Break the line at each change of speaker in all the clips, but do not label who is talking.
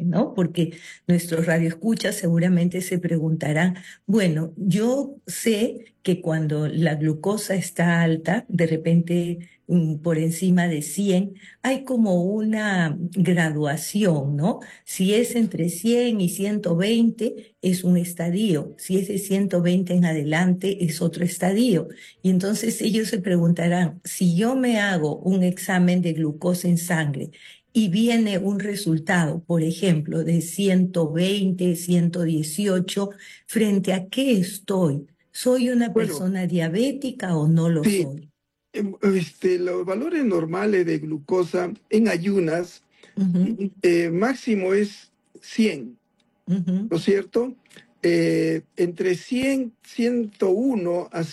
¿no? Porque nuestros radioescuchas seguramente se preguntarán, bueno, yo sé que cuando la glucosa está alta, de repente por encima de 100, hay como una graduación, ¿no? Si es entre 100 y 120 es un estadio, si es de 120 en adelante es otro estadio. Y entonces ellos se preguntarán, si yo me hago un examen de glucosa en sangre y viene un resultado, por ejemplo, de 120, 118, ¿frente a qué estoy? ¿Soy una
Bueno,
persona diabética o no lo
sí,
soy?
los valores normales de glucosa en ayunas,
Ujú,
máximo es 100,
ujú,
¿no es cierto? Entre 100, 101 a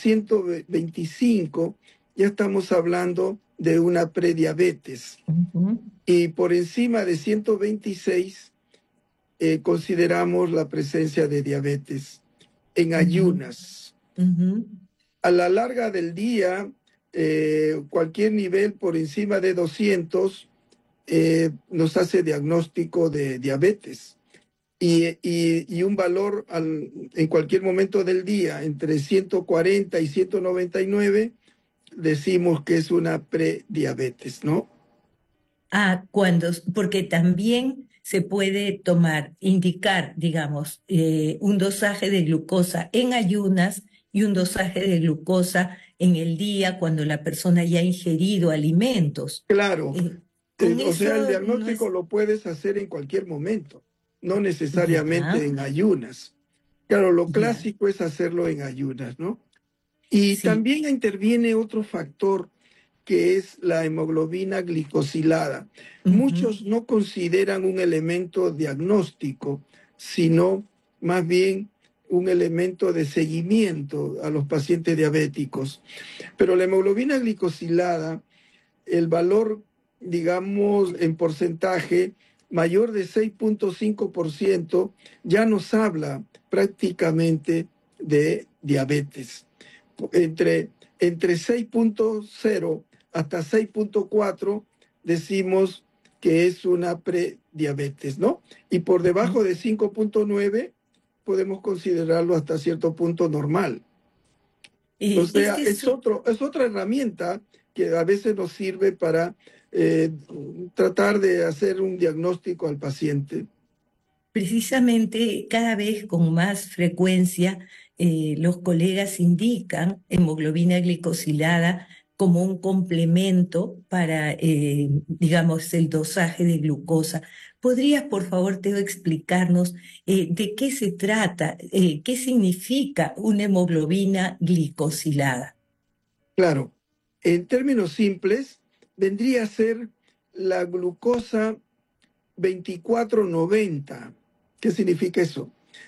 125 ya estamos hablando de una prediabetes.
ujú,
Y por encima de 126 consideramos la presencia de diabetes en
ujú,
ayunas.
ujú.
A la larga del día, cualquier nivel por encima de 200 nos hace diagnóstico de diabetes. Y un valor en cualquier momento del día, entre 140 y 199, decimos que es una prediabetes, ¿no?
Ah, porque también se puede tomar, indicar, digamos, un dosaje de glucosa en ayunas y un dosaje de glucosa en el día cuando la persona ya ha ingerido alimentos.
Claro,
Con
o sea, el
eso no
diagnóstico
es
lo puedes hacer en cualquier momento, no necesariamente
ya,
en ayunas. Claro, lo
ya,
clásico es hacerlo en ayunas, ¿no? Y
sí.
también interviene otro factor que es la hemoglobina glicosilada.
Ujú.
Muchos no consideran un elemento diagnóstico, sino más bien un elemento de seguimiento a los pacientes diabéticos. Pero la hemoglobina glicosilada, el valor, digamos, en porcentaje mayor de 6,5%, ya nos habla prácticamente de diabetes. Entre, entre 6,0 hasta 6,4 decimos que es una prediabetes, ¿no? Y por
Ujú.
debajo de 5,9 podemos considerarlo hasta cierto punto normal. O sea,
Este es
es otra herramienta que a veces nos sirve para eh, tratar de hacer un diagnóstico al paciente.
precisamente cada vez con más frecuencia los colegas indican hemoglobina glicosilada como un complemento para, digamos, el dosaje de glucosa. ¿Podrías, por favor, Teo, explicarnos de qué se trata, qué significa una hemoglobina glicosilada?
Claro, en términos simples, vendría a ser la glucosa 2490. ¿Qué significa eso?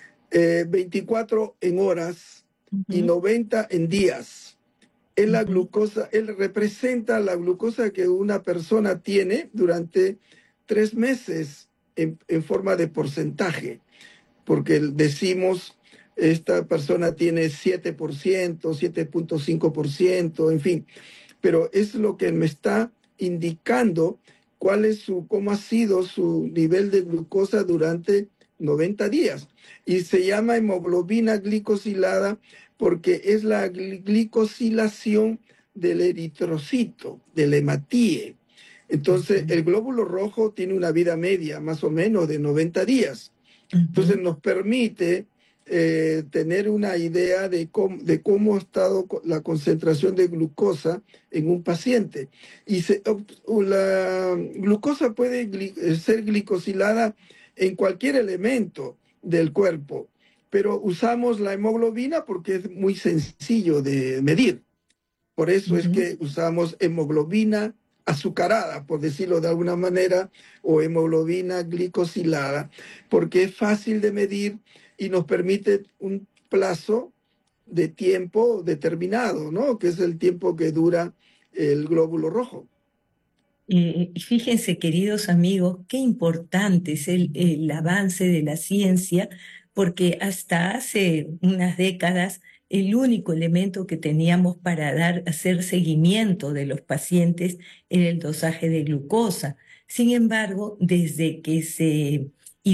24 en horas y
Ujú,
90 en días. Es la
ujú,
glucosa, él representa la glucosa que una persona tiene durante 3 meses en forma de porcentaje, porque decimos, esta persona tiene 7%, 7,5%, en fin, pero es lo que me está indicando cómo ha sido su nivel de glucosa durante 90 días. Y se llama hemoglobina glicosilada porque es la glicosilación del eritrocito, del hematíe. Entonces,
ujú,
el glóbulo rojo tiene una vida media más o menos de 90 días. Entonces,
ujú,
nos permite tener una idea de cómo ha estado la concentración de glucosa en un paciente. Y la glucosa puede ser glicosilada en cualquier elemento del cuerpo, pero usamos la hemoglobina porque es muy sencillo de medir. Por eso es
ujú.
que usamos hemoglobina azucarada, por decirlo de alguna manera, o hemoglobina glicosilada, porque es fácil de medir y nos permite un plazo de tiempo determinado, ¿no? Que es el tiempo que dura el glóbulo rojo.
Y fíjense, queridos amigos, qué importante es el avance de la ciencia, porque hasta hace unas décadas el único elemento que teníamos para hacer seguimiento de los pacientes era el dosaje de glucosa. Sin embargo, desde que se